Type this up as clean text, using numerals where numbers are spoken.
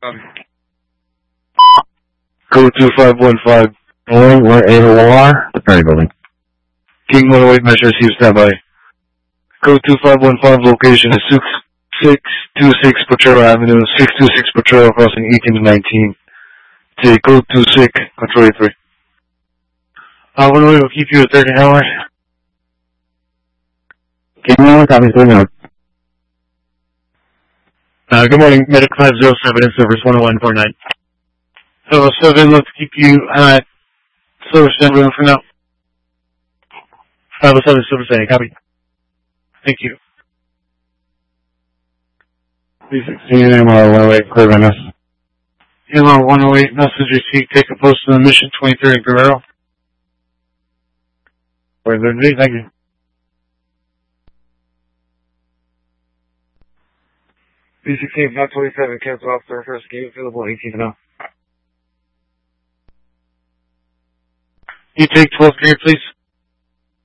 Code 2515. We're AOR. The Prairie Building. King 108, Metro receive standby. Code 2515, location is 6626 Potrero Avenue, 626 Potrero, crossing 18 to 19. Take code 26, control 83. 108 will keep you at 30 hours. King 108, copy, going out. Good morning, Medic 507 in service 10149. 7, let's keep you at service standby for now. 507 service standby, copy. Thank you. 316 MR 108, clear by us. MR 108, message received, take a post on mission 23 in Guerrero. Where's the thank you. 316, 527, cancel off the first gate, available 18 to now. You take 12th grade, please.